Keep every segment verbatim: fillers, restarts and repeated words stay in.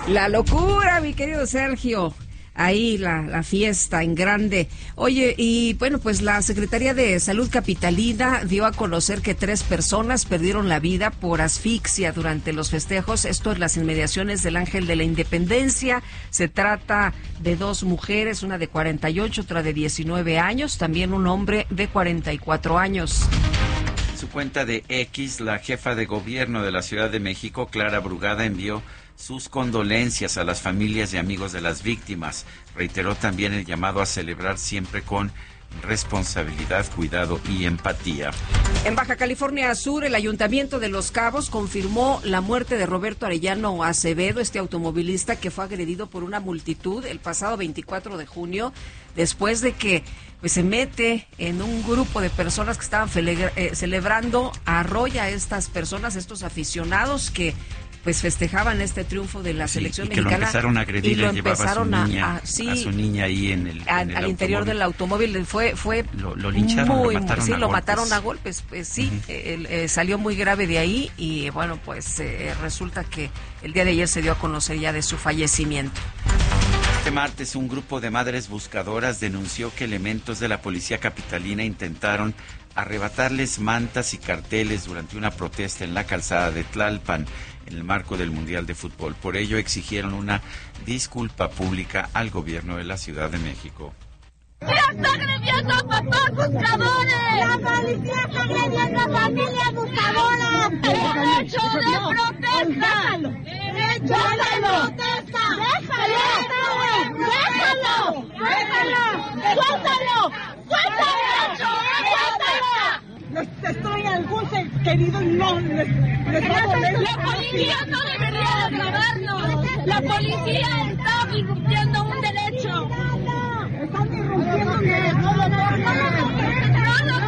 La locura, mi querido Sergio. Ahí la, la fiesta en grande. Oye, y bueno, pues la Secretaría de Salud Capitalina dio a conocer que tres personas perdieron la vida por asfixia durante los festejos. Esto en las inmediaciones del Ángel de la Independencia. Se trata de dos mujeres, una de cuarenta y ocho, otra de diecinueve años, también un hombre de cuarenta y cuatro años. En su cuenta de X, la jefa de gobierno de la Ciudad de México, Clara Brugada, envió sus condolencias a las familias y amigos de las víctimas. Reiteró también el llamado a celebrar siempre con responsabilidad, cuidado y empatía. En Baja California Sur, el Ayuntamiento de Los Cabos confirmó la muerte de Roberto Arellano Acevedo, este automovilista que fue agredido por una multitud el pasado veinticuatro de junio, después de que pues se mete en un grupo de personas que estaban eh, celebrando, arrolla a estas personas, estos aficionados que pues festejaban este triunfo de la sí, selección y que mexicana. Lo empezaron a agredir, y lo le llevaba a su, niña, a, sí, a su niña ahí en el, a, en el al interior del automóvil. Fue fue lo, lo lincharon, muy, lo mataron sí, a lo golpes. mataron a golpes. Pues sí, uh-huh. eh, eh, salió muy grave de ahí y bueno, pues eh, resulta que el día de ayer se dio a conocer ya de su fallecimiento. Este martes, un grupo de madres buscadoras denunció que elementos de la policía capitalina intentaron arrebatarles mantas y carteles durante una protesta en la calzada de Tlalpan, en el marco del Mundial de Fútbol. Por ello, exigieron una disculpa pública al gobierno de la Ciudad de México. ¡Se está agrediendo a papás buscadores! ¡La policía está agrediendo a familias buscadoras! ¡Derecho de protesta! ¡Derecho de protesta! ¡Déjalo! ¡Déjalo! ¡Déjalo! ¡Suéltalo! ¡Suéltalo! ¡Suéltalo! Les destruye algún ser querido y no les, les va a doler. La policía no debería de grabarnos. La policía está irrumpiendo un derecho. Están irrumpiendo un derecho. No lo toquen. No lo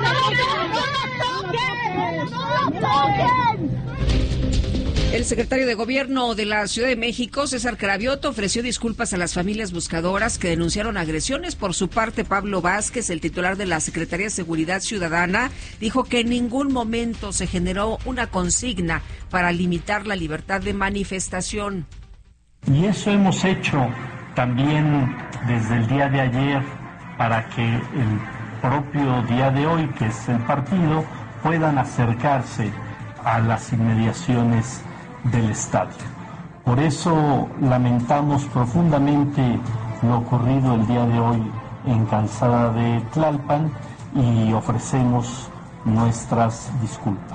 toquen. No lo toquen. El secretario de Gobierno de la Ciudad de México, César Cravioto, ofreció disculpas a las familias buscadoras que denunciaron agresiones. Por su parte, Pablo Vázquez, el titular de la Secretaría de Seguridad Ciudadana, dijo que en ningún momento se generó una consigna para limitar la libertad de manifestación. Y eso hemos hecho también desde el día de ayer para que el propio día de hoy, que es el partido, puedan acercarse a las inmediaciones del estadio. Por eso lamentamos profundamente lo ocurrido el día de hoy en Calzada de Tlalpan y ofrecemos nuestras disculpas.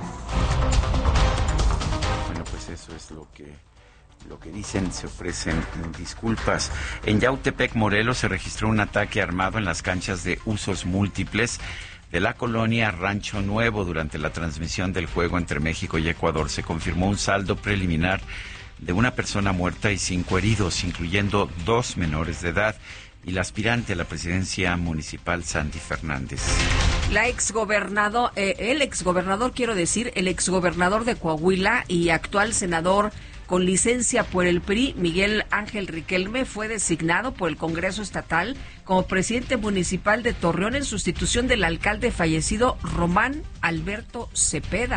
Bueno, pues eso es lo que lo que dicen, se ofrecen disculpas. En Yautepec, Morelos, se registró un ataque armado en las canchas de usos múltiples de la colonia Rancho Nuevo durante la transmisión del juego entre México y Ecuador. Se confirmó un saldo preliminar de una persona muerta y cinco heridos, incluyendo dos menores de edad, y la aspirante a la presidencia municipal, Sandy Fernández. La exgobernador, eh, el exgobernador, quiero decir, el exgobernador de Coahuila y actual senador con licencia por el P R I, Miguel Ángel Riquelme, fue designado por el Congreso Estatal como presidente municipal de Torreón en sustitución del alcalde fallecido Román Alberto Cepeda.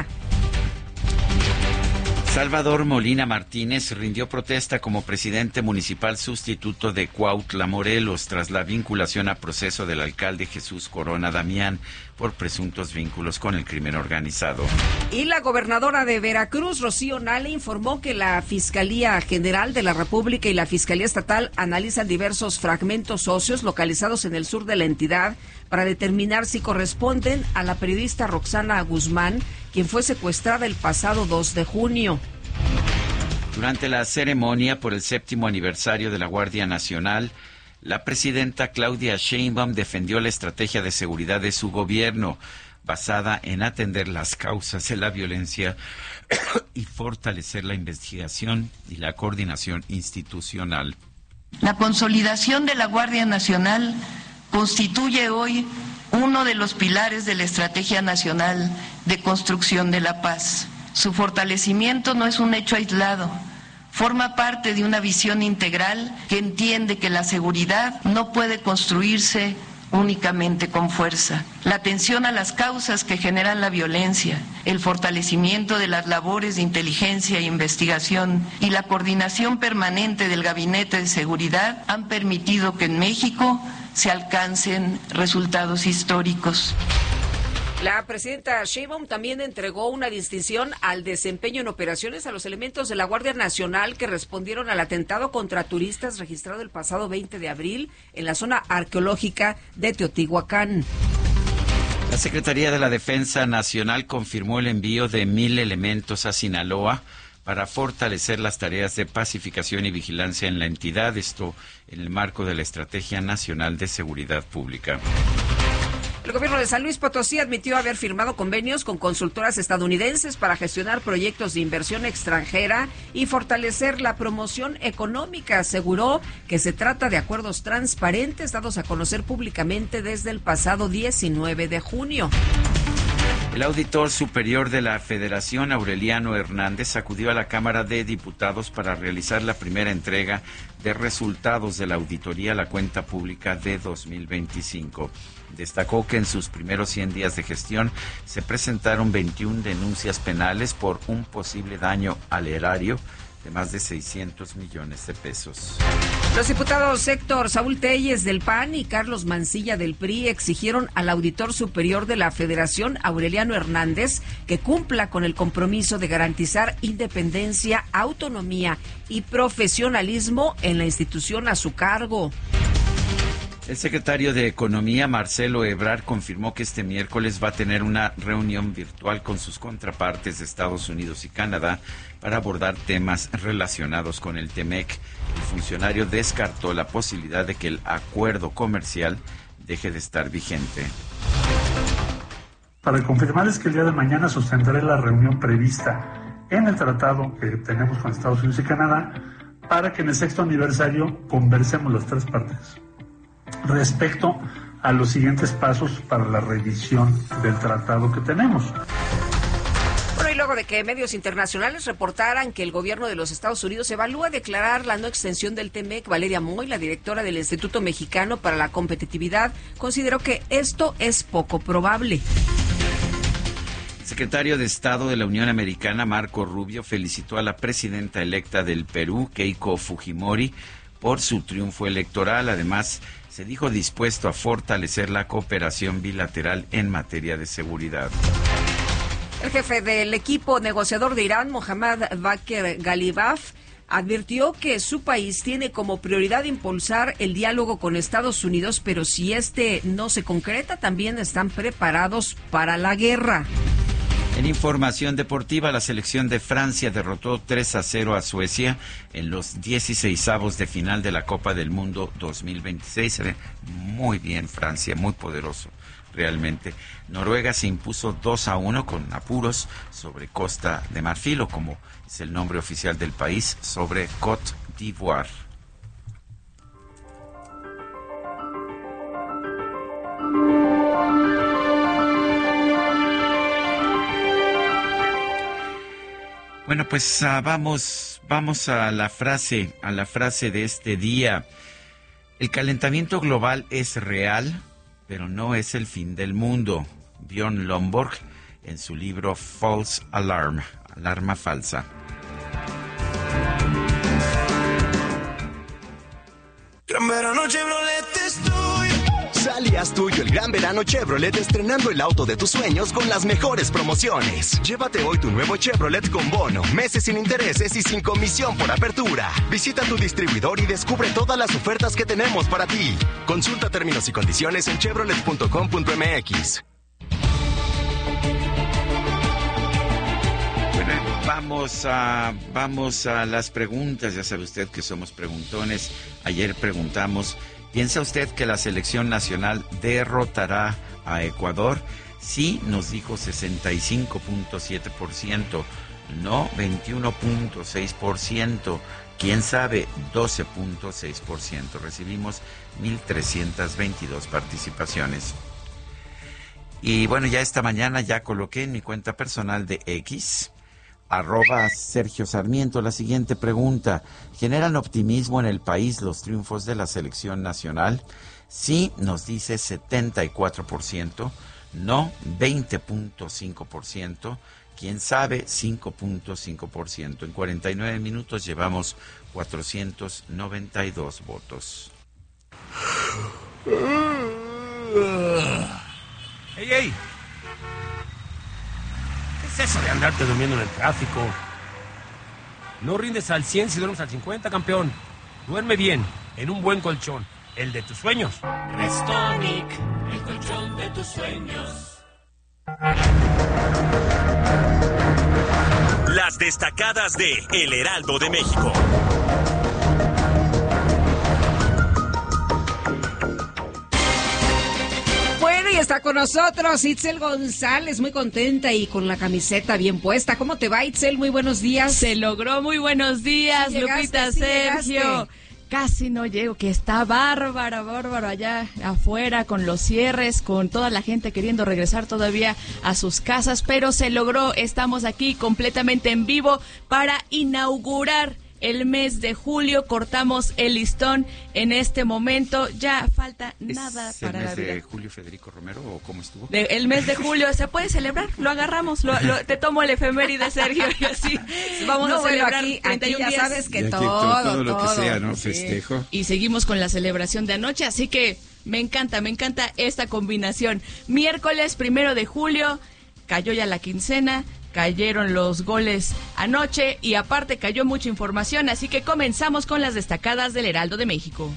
Salvador Molina Martínez rindió protesta como presidente municipal sustituto de Cuautla, Morelos, tras la vinculación a proceso del alcalde Jesús Corona Damián por presuntos vínculos con el crimen organizado. Y la gobernadora de Veracruz, Rocío Nale, informó que la Fiscalía General de la República y la Fiscalía Estatal analizan diversos fragmentos óseos localizados en el sur de la entidad para determinar si corresponden a la periodista Roxana Guzmán, quien fue secuestrada el pasado dos de junio. Durante la ceremonia por el séptimo aniversario de la Guardia Nacional, la presidenta Claudia Sheinbaum defendió la estrategia de seguridad de su gobierno, basada en atender las causas de la violencia y fortalecer la investigación y la coordinación institucional. La consolidación de la Guardia Nacional constituye hoy uno de los pilares de la Estrategia Nacional de Construcción de la Paz. Su fortalecimiento no es un hecho aislado, forma parte de una visión integral que entiende que la seguridad no puede construirse únicamente con fuerza. La atención a las causas que generan la violencia, el fortalecimiento de las labores de inteligencia e investigación y la coordinación permanente del Gabinete de Seguridad han permitido que en México se alcancen resultados históricos. La presidenta Sheinbaum también entregó una distinción al desempeño en operaciones a los elementos de la Guardia Nacional que respondieron al atentado contra turistas registrado el pasado veinte de abril en la zona arqueológica de Teotihuacán. La Secretaría de la Defensa Nacional confirmó el envío de mil elementos a Sinaloa para fortalecer las tareas de pacificación y vigilancia en la entidad, esto en el marco de la Estrategia Nacional de Seguridad Pública. El gobierno de San Luis Potosí admitió haber firmado convenios con consultoras estadounidenses para gestionar proyectos de inversión extranjera y fortalecer la promoción económica. Aseguró que se trata de acuerdos transparentes dados a conocer públicamente desde el pasado diecinueve de junio. El auditor superior de la Federación, Aureliano Hernández, acudió a la Cámara de Diputados para realizar la primera entrega de resultados de la auditoría a la cuenta pública de dos mil veinticinco. Destacó que en sus primeros cien días de gestión se presentaron veintiuna denuncias penales por un posible daño al erario de más de seiscientos millones de pesos. Los diputados Héctor Saúl Telles del P A N y Carlos Mancilla del P R I exigieron al auditor superior de la Federación, Aureliano Hernández, que cumpla con el compromiso de garantizar independencia, autonomía y profesionalismo en la institución a su cargo. El secretario de Economía, Marcelo Ebrard, confirmó que este miércoles va a tener una reunión virtual con sus contrapartes de Estados Unidos y Canadá para abordar temas relacionados con el TEMEC. El funcionario descartó la posibilidad de que el acuerdo comercial deje de estar vigente. Para confirmarles que el día de mañana sostendré la reunión prevista en el tratado que tenemos con Estados Unidos y Canadá para que en el sexto aniversario conversemos las tres partes respecto a los siguientes pasos para la revisión del tratado que tenemos. Bueno, y luego de que medios internacionales reportaran que el gobierno de los Estados Unidos evalúa declarar la no extensión del TEMEC, Valeria Moy, la directora del Instituto Mexicano para la Competitividad, consideró que esto es poco probable. El secretario de Estado de la Unión Americana, Marco Rubio, felicitó a la presidenta electa del Perú, Keiko Fujimori, por su triunfo electoral. Además, se dijo dispuesto a fortalecer la cooperación bilateral en materia de seguridad. El jefe del equipo negociador de Irán, Mohammad Bakr Ghalibaf, advirtió que su país tiene como prioridad impulsar el diálogo con Estados Unidos, pero si este no se concreta, también están preparados para la guerra. En información deportiva, la selección de Francia derrotó tres a cero a Suecia en los dieciseisavos de final de la Copa del Mundo dos mil veintiséis. Se ve muy bien Francia, muy poderoso realmente. Noruega se impuso dos a uno con apuros sobre Costa de Marfil, o como es el nombre oficial del país, sobre Côte d'Ivoire. Bueno, pues uh, vamos, vamos a la frase, a la frase de este día. El calentamiento global es real, pero no es el fin del mundo. Björn Lomborg en su libro False Alarm, alarma falsa. Gran verano Chevrolet estoy. Salías tuyo el gran verano Chevrolet estrenando el auto de tus sueños con las mejores promociones. Llévate hoy tu nuevo Chevrolet con bono, meses sin intereses y sin comisión por apertura. Visita tu distribuidor y descubre todas las ofertas que tenemos para ti. Consulta términos y condiciones en chevrolet punto com punto m x. Bueno, vamos a, vamos a las preguntas. Ya sabe usted que somos preguntones. Ayer preguntamos: ¿piensa usted que la selección nacional derrotará a Ecuador? Sí, nos dijo sesenta y cinco punto siete por ciento, no veintiuno punto seis por ciento, quién sabe doce punto seis por ciento. Recibimos mil trescientas veintidós participaciones. Y bueno, ya esta mañana ya coloqué en mi cuenta personal de X, arroba Sergio Sarmiento, la siguiente pregunta: ¿generan optimismo en el país los triunfos de la selección nacional? Sí nos dice setenta y cuatro por ciento, no veinte punto cinco por ciento, quién sabe cinco punto cinco por ciento. En cuarenta y nueve minutos llevamos cuatrocientos noventa y dos votos. ¡Ey, ey! ¿Qué es eso de andarte durmiendo en el tráfico? No rindes al cien si duermes al cincuenta, campeón. Duerme bien, en un buen colchón, el de tus sueños. Restonic, el colchón de tus sueños. Las destacadas de El Heraldo de México. Bueno, y está con nosotros Itzel González, muy contenta y con la camiseta bien puesta. ¿Cómo te va, Itzel? Muy buenos días. Se logró, muy buenos días, sí, llegaste, Lupita, sí, Sergio. Llegaste. Casi no llego, que está bárbara, bárbaro allá afuera con los cierres, con toda la gente queriendo regresar todavía a sus casas, pero se logró. Estamos aquí completamente en vivo para inaugurar el mes de julio. Cortamos el listón en este momento. Ya falta nada para la vida. ¿Es el mes de Julio Federico Romero o cómo estuvo? De, el mes de julio se puede celebrar, lo agarramos, lo, lo, te tomo el efeméride, Sergio, y así vamos no, a celebrar bueno, aquí, treinta y uno aquí ya días. sabes que aquí todo, todo, todo lo que sea, ¿no? Sí. Festejo. Y seguimos con la celebración de anoche, así que me encanta, me encanta esta combinación. Miércoles primero de julio, cayó ya la quincena, cayeron los goles anoche y aparte cayó mucha información, así que comenzamos con las destacadas del Heraldo de México.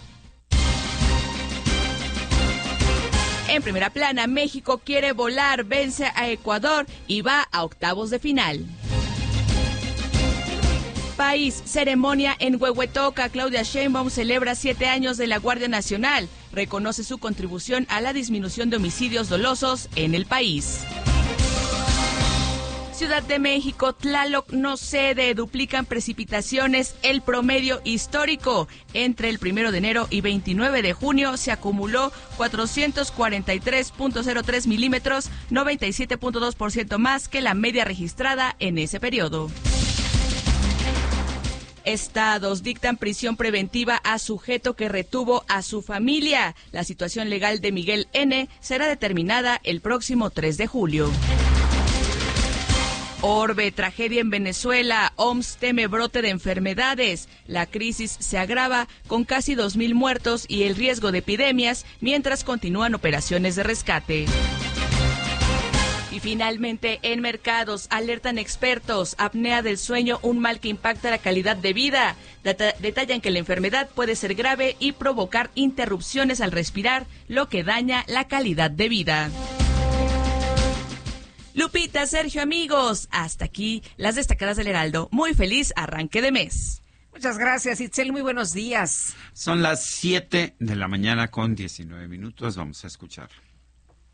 En primera plana, México quiere volar, vence a Ecuador y va a octavos de final. País, ceremonia en Huehuetoca. Claudia Sheinbaum celebra siete años de la Guardia Nacional. Reconoce su contribución a la disminución de homicidios dolosos en el país. Ciudad de México, Tlaloc no cede, duplican precipitaciones el promedio histórico. Entre el primero de enero y veintinueve de junio se acumuló cuatrocientos cuarenta y tres punto cero tres milímetros, noventa y siete punto dos por ciento más que la media registrada en ese periodo. Estados dictan prisión preventiva a sujeto que retuvo a su familia. La situación legal de Miguel N. será determinada el próximo tres de julio. Orbe, tragedia en Venezuela. O M S teme brote de enfermedades. La crisis se agrava con casi dos mil muertos y el riesgo de epidemias mientras continúan operaciones de rescate. Y finalmente, en mercados, alertan expertos, apnea del sueño, un mal que impacta la calidad de vida. Deta- detallan que la enfermedad puede ser grave y provocar interrupciones al respirar, lo que daña la calidad de vida. Lupita, Sergio, amigos, hasta aquí las destacadas del Heraldo. Muy feliz arranque de mes. Muchas gracias, Itzel. Muy buenos días. Son las siete de la mañana con diecinueve minutos. Vamos a escuchar.